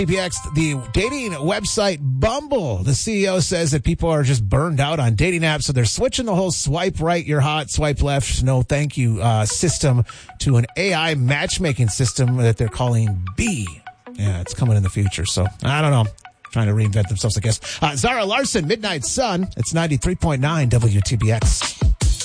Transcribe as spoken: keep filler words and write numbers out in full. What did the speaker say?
T P X, the dating website Bumble. The C E O says that people are just burned out on dating apps, so they're switching the whole swipe right, you're hot, swipe left, no thank you uh, system to an A I matchmaking system that they're calling B. Yeah, it's coming in the future, so I don't know. Trying to reinvent themselves, I guess. Uh, Zara Larson, Midnight Sun. It's ninety-three point nine W T B X.